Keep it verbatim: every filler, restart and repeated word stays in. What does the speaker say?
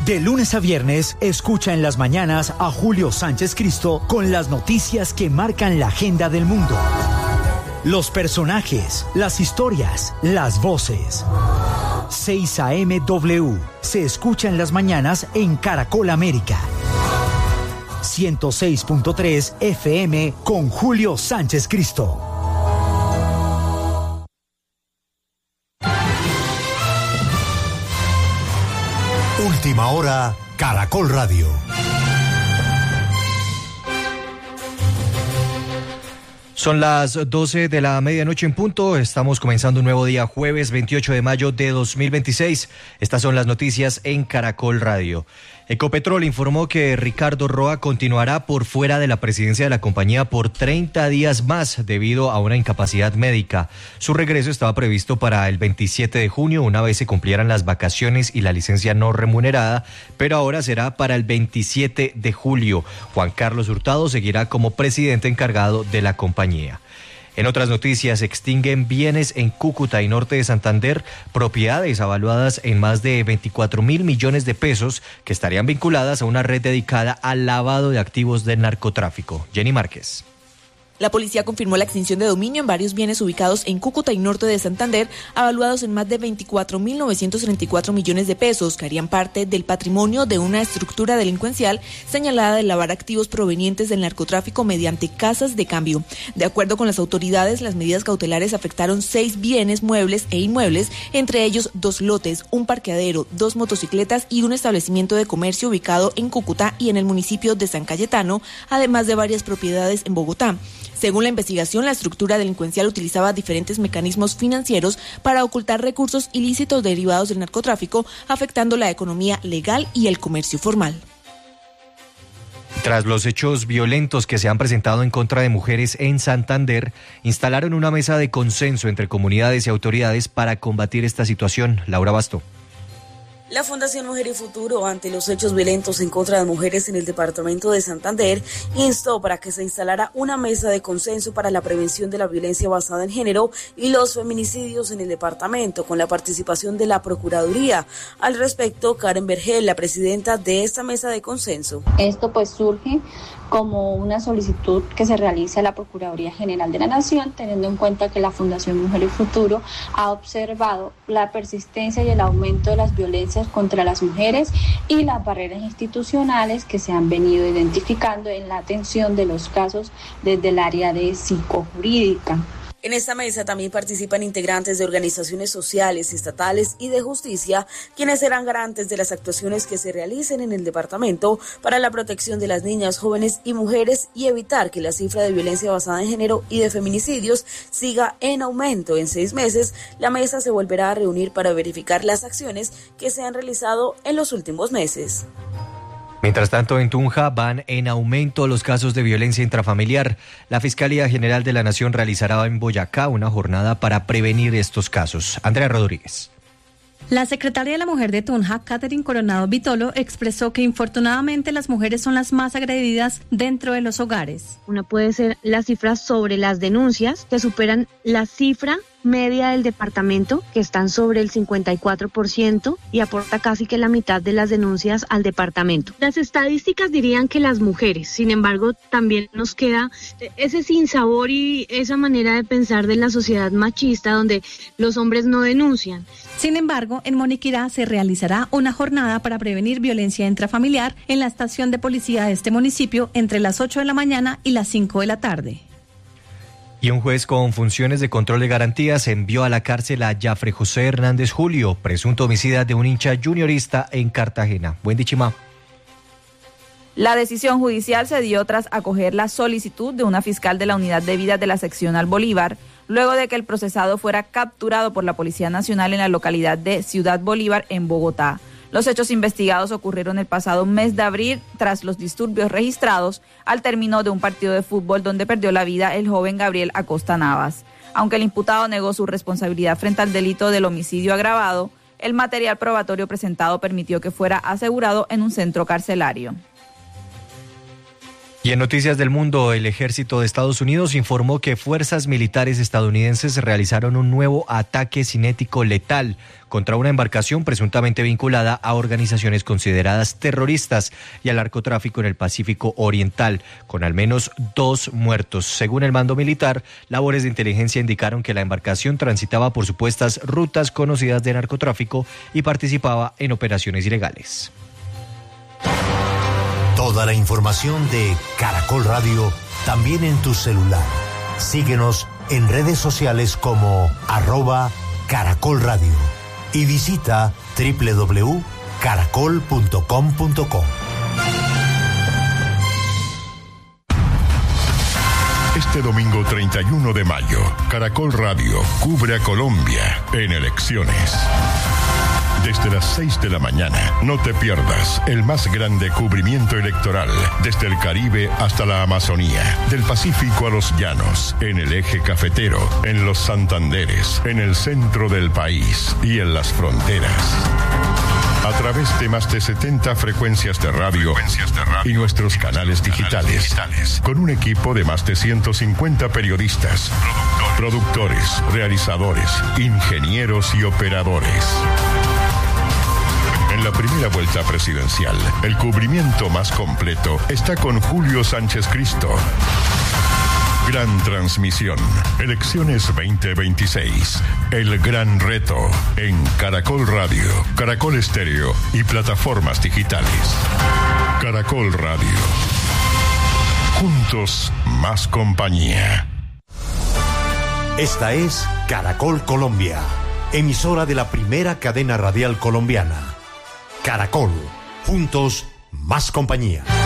De lunes a viernes, escucha en las mañanas a Julio Sánchez Cristo con las noticias que marcan la agenda del mundo. Los personajes, las historias, las voces. seis A M W se escucha en las mañanas en Caracol América. ciento seis punto tres F M con Julio Sánchez Cristo. Última hora, Caracol Radio. Son las doce de la medianoche en punto. Estamos comenzando un nuevo día, jueves veintiocho de mayo de dos mil veintiséis. Estas son las noticias en Caracol Radio. Ecopetrol informó que Ricardo Roa continuará por fuera de la presidencia de la compañía por treinta días más debido a una incapacidad médica. Su regreso estaba previsto para el veintisiete de junio, una vez se cumplieran las vacaciones y la licencia no remunerada, pero ahora será para el veintisiete de julio. Juan Carlos Hurtado seguirá como presidente encargado de la compañía. En otras noticias, extinguen bienes en Cúcuta y norte de Santander, propiedades avaluadas en más de veinticuatro mil millones de pesos que estarían vinculadas a una red dedicada al lavado de activos del narcotráfico. Jenny Márquez. La policía confirmó la extinción de dominio en varios bienes ubicados en Cúcuta y norte de Santander, avaluados en más de veinticuatro mil novecientos treinta y cuatro millones de pesos, que harían parte del patrimonio de una estructura delincuencial señalada de lavar activos provenientes del narcotráfico mediante casas de cambio. De acuerdo con las autoridades, las medidas cautelares afectaron seis bienes muebles e inmuebles, entre ellos dos lotes, un parqueadero, dos motocicletas y un establecimiento de comercio ubicado en Cúcuta y en el municipio de San Cayetano, además de varias propiedades en Bogotá. Según la investigación, la estructura delincuencial utilizaba diferentes mecanismos financieros para ocultar recursos ilícitos derivados del narcotráfico, afectando la economía legal y el comercio formal. Tras los hechos violentos que se han presentado en contra de mujeres en Santander, instalaron una mesa de consenso entre comunidades y autoridades para combatir esta situación. Laura Basto. La Fundación Mujer y Futuro, ante los hechos violentos en contra de mujeres en el departamento de Santander, instó para que se instalara una mesa de consenso para la prevención de la violencia basada en género y los feminicidios en el departamento, con la participación de la Procuraduría. Al respecto, Karen Vergel, la presidenta de esta mesa de consenso. Esto pues surge como una solicitud que se realiza a la Procuraduría General de la Nación, teniendo en cuenta que la Fundación Mujer y Futuro ha observado la persistencia y el aumento de las violencias contra las mujeres y las barreras institucionales que se han venido identificando en la atención de los casos desde el área de psicojurídica. En esta mesa también participan integrantes de organizaciones sociales, estatales y de justicia, quienes serán garantes de las actuaciones que se realicen en el departamento para la protección de las niñas, jóvenes y mujeres y evitar que la cifra de violencia basada en género y de feminicidios siga en aumento. En seis meses, la mesa se volverá a reunir para verificar las acciones que se han realizado en los últimos meses. Mientras tanto, en Tunja van en aumento los casos de violencia intrafamiliar. La Fiscalía General de la Nación realizará en Boyacá una jornada para prevenir estos casos. Andrea Rodríguez. La secretaria de la Mujer de Tunja, Catherine Coronado Vitolo, expresó que infortunadamente las mujeres son las más agredidas dentro de los hogares. Una puede ser la cifra sobre las denuncias, que superan la cifra media del departamento, que están sobre el cincuenta y cuatro por ciento y aporta casi que la mitad de las denuncias al departamento. Las estadísticas dirían que las mujeres, sin embargo, también nos queda ese sinsabor y esa manera de pensar de la sociedad machista donde los hombres no denuncian. Sin embargo, en Moniquirá se realizará una jornada para prevenir violencia intrafamiliar en la estación de policía de este municipio entre las ocho de la mañana y las cinco de la tarde. Y un juez con funciones de control de garantías envió a la cárcel a Jafre José Hernández Julio, presunto homicida de un hincha juniorista en Cartagena. Buen Chima. La decisión judicial se dio tras acoger la solicitud de una fiscal de la Unidad de Vidas de la Seccional Bolívar, luego de que el procesado fuera capturado por la Policía Nacional en la localidad de Ciudad Bolívar, en Bogotá. Los hechos investigados ocurrieron el pasado mes de abril tras los disturbios registrados al término de un partido de fútbol donde perdió la vida el joven Gabriel Acosta Navas. Aunque el imputado negó su responsabilidad frente al delito del homicidio agravado, el material probatorio presentado permitió que fuera asegurado en un centro carcelario. Y en noticias del mundo, el ejército de Estados Unidos informó que fuerzas militares estadounidenses realizaron un nuevo ataque cinético letal contra una embarcación presuntamente vinculada a organizaciones consideradas terroristas y al narcotráfico en el Pacífico Oriental, con al menos dos muertos. Según el mando militar, labores de inteligencia indicaron que la embarcación transitaba por supuestas rutas conocidas de narcotráfico y participaba en operaciones ilegales. Toda la información de Caracol Radio también en tu celular. Síguenos en redes sociales como arroba Caracol Radio y visita doble u doble u doble u punto caracol punto com punto co. Este domingo treinta y uno de mayo, Caracol Radio cubre a Colombia en elecciones. Desde las seis de la mañana, no te pierdas el más grande cubrimiento electoral, desde el Caribe hasta la Amazonía, del Pacífico a los llanos, en el eje cafetero, en los Santanderes, en el centro del país y en las fronteras. A través de más de setenta frecuencias de radio, frecuencias de radio y nuestros canales digitales, digitales, con un equipo de más de ciento cincuenta periodistas, productores, productores, realizadores, ingenieros y operadores. En la primera vuelta presidencial, el cubrimiento más completo está con Julio Sánchez Cristo. Gran transmisión. Elecciones veinte veintiséis. El gran reto en Caracol Radio, Caracol Estéreo y plataformas digitales. Caracol Radio. Juntos, más compañía. Esta es Caracol Colombia, emisora de la primera cadena radial colombiana. Caracol, juntos, más compañía.